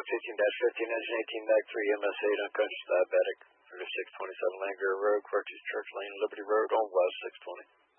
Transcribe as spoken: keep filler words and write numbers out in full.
fifteen fifteen, engine eighteen three, M S eight, unconscious diabetic, thirty-six twenty-seven Langara Road, Quartus Church Lane, Liberty Road on West six twenty.